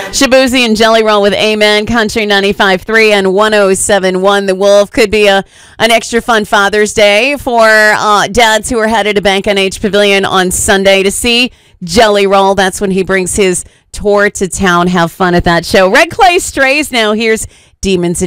Shabuzi and Jelly Roll with Amen, Country 95.3 and 107.1. The Wolf could be an extra fun Father's Day for dads who are headed to Bank NH Pavilion on Sunday to see Jelly Roll. That's when he brings his tour to town. Have fun at that show. Red Clay Strays now. Here's Demons in